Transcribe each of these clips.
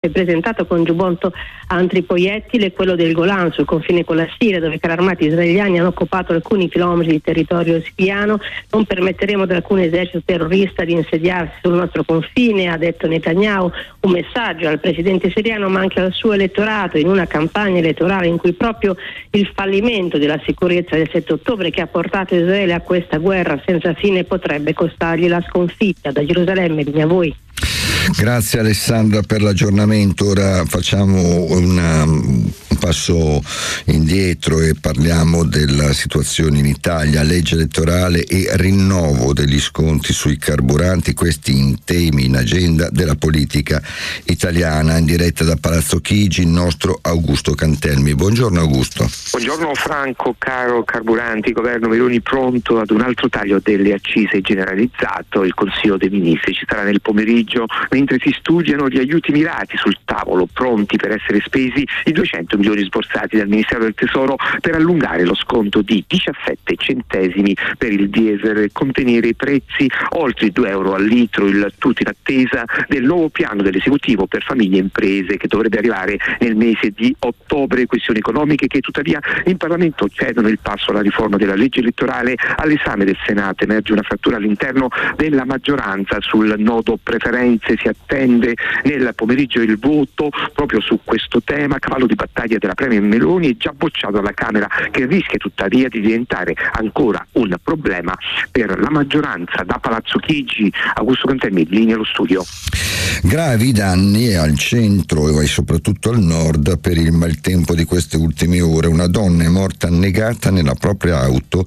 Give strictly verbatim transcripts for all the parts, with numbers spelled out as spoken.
presentato con giubbotto antiproiettile è quello del Golan, sul confine con la Siria, dove i carri armati israeliani hanno occupato alcuni chilometri di territorio siriano. Non permetteremo ad alcun esercito terrorista di insediarsi sul nostro confine, ha detto Netanyahu, un messaggio al presidente siriano ma anche al suo elettorato in una campagna elettorale in cui proprio il fallimento della sicurezza del sette ottobre, che ha portato Israele a questa guerra senza fine, potrebbe costargli la sconfitta. Da Gerusalemme, linea a voi. Grazie Alessandra per l'aggiornamento. Ora facciamo una, un passo indietro e parliamo della situazione in Italia, legge elettorale e rinnovo degli sconti sui carburanti, questi in temi in agenda della politica italiana. In diretta da Palazzo Chigi il nostro Augusto Cantelmi. Buongiorno Augusto. Buongiorno Franco, caro carburanti, governo Meloni pronto ad un altro taglio delle accise generalizzato. Il Consiglio dei Ministri ci sarà nel pomeriggio, mentre si studiano gli aiuti mirati sul tavolo, pronti per essere spesi i duecento milioni sborsati dal Ministero del Tesoro per allungare lo sconto di diciassette centesimi per il diesel e contenere i prezzi oltre i due euro al litro, il tutto in attesa del nuovo piano dell'esecutivo per famiglie e imprese che dovrebbe arrivare nel mese di ottobre. Questioni economiche che tuttavia in Parlamento cedono il passo alla riforma della legge elettorale. All'esame del Senato emerge una frattura all'interno della maggioranza sul nodo preferenze. Si attende nel pomeriggio il voto proprio su questo tema, cavallo di battaglia della premier Meloni, è già bocciato alla Camera, che rischia tuttavia di diventare ancora un problema per la maggioranza. Da Palazzo Chigi, Augusto Cantelmi, linea allo studio. Gravi danni al centro e soprattutto al nord per il maltempo di queste ultime ore. Una donna è morta annegata nella propria auto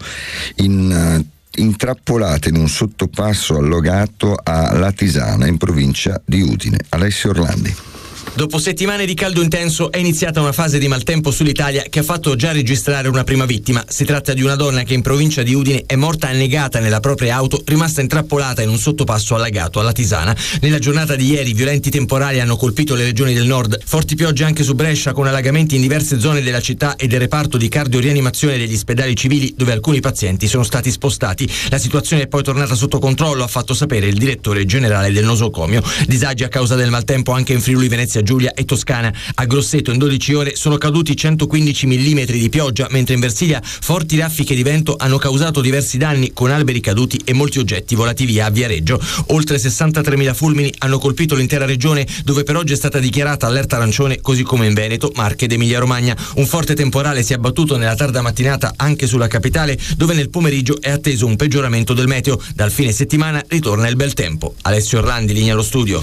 in intrappolata in un sottopasso allogato a Latisana in provincia di Udine. Alessio Orlandi. Dopo settimane di caldo intenso è iniziata una fase di maltempo sull'Italia che ha fatto già registrare una prima vittima. Si tratta di una donna che in provincia di Udine è morta annegata nella propria auto, rimasta intrappolata in un sottopasso allagato alla Tisana. Nella giornata di ieri violenti temporali hanno colpito le regioni del nord, forti piogge anche su Brescia con allagamenti in diverse zone della città e del reparto di cardiorianimazione degli ospedali civili dove alcuni pazienti sono stati spostati. La situazione è poi tornata sotto controllo, ha fatto sapere il direttore generale del nosocomio. Disagi a causa del maltempo anche in Friuli Venezia Giulia e Toscana. A Grosseto in dodici ore sono caduti centoquindici millimetri di pioggia, mentre in Versilia forti raffiche di vento hanno causato diversi danni con alberi caduti e molti oggetti volati via a Viareggio. Oltre sessantatremila fulmini hanno colpito l'intera regione, dove per oggi è stata dichiarata allerta arancione, così come in Veneto, Marche ed Emilia Romagna. Un forte temporale si è abbattuto nella tarda mattinata anche sulla capitale, dove nel pomeriggio è atteso un peggioramento del meteo. Dal fine settimana ritorna il bel tempo. Alessio Orlandi, linea allo studio.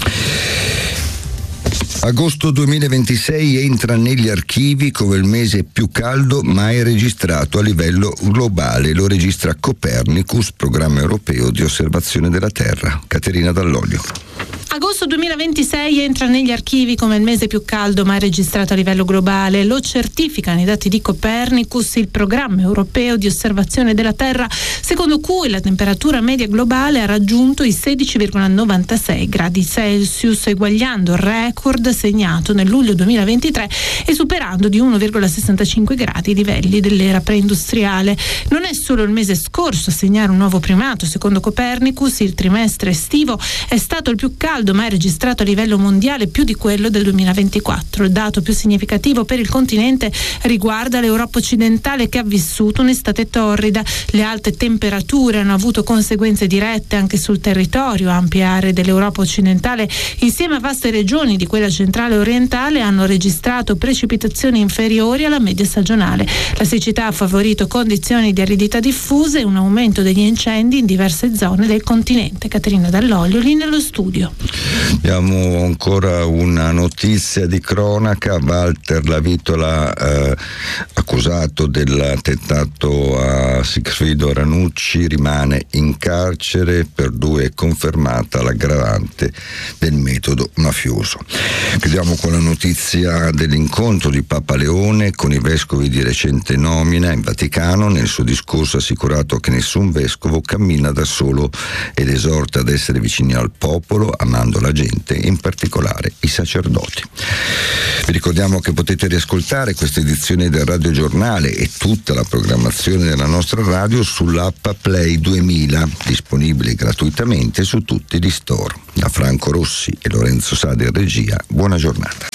Agosto duemilaventisei entra negli archivi come il mese più caldo mai registrato a livello globale. Lo registra Copernicus, programma europeo di osservazione della Terra. Caterina Dall'Olio. Agosto duemilaventisei entra negli archivi come il mese più caldo mai registrato a livello globale. Lo certificano i dati di Copernicus, il programma europeo di osservazione della Terra, secondo cui la temperatura media globale ha raggiunto i sedici virgola novantasei gradi Celsius, eguagliando il record segnato nel luglio duemilaventitré e superando di uno virgola sessantacinque gradi i livelli dell'era preindustriale. Non è solo il mese scorso a segnare un nuovo primato. Secondo Copernicus, il trimestre estivo è stato il più caldo mai registrato a livello mondiale, più di quello del duemilaventiquattro. Il dato più significativo per il continente riguarda l'Europa occidentale, che ha vissuto un'estate torrida. Le alte temperature hanno avuto conseguenze dirette anche sul territorio. Ampie aree dell'Europa occidentale, insieme a vaste regioni di quella centrale e orientale, hanno registrato precipitazioni inferiori alla media stagionale. La siccità ha favorito condizioni di aridità diffuse e un aumento degli incendi in diverse zone del continente. Caterina Dall'Olio, lì nello studio. Abbiamo ancora una notizia di cronaca. Walter Lavitola, eh, accusato dell'attentato a Sigfrido Ranucci, rimane in carcere. Per due è confermata l'aggravante del metodo mafioso. Chiudiamo con la notizia dell'incontro di Papa Leone con i vescovi di recente nomina in Vaticano. Nel suo discorso ha assicurato che nessun vescovo cammina da solo ed esorta ad essere vicini al popolo, amando la gente, in particolare i sacerdoti. Vi ricordiamo che potete riascoltare questa edizione del Radio Giornale e tutta la programmazione della nostra radio sull'app Play duemila, disponibile gratuitamente su tutti gli store. Da Franco Rossi e Lorenzo Sade in regia, buona giornata.